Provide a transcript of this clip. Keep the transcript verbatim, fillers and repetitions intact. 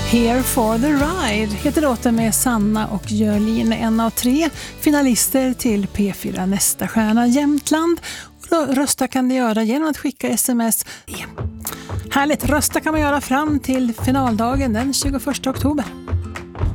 Here for the ride heter låten med Sanna och Jörlin, en av tre finalister till P fyra Nästa stjärna Jämtland. Och rösta kan du göra genom att skicka sms. Härligt, rösta kan man göra fram till finaldagen den tjugoförsta oktober.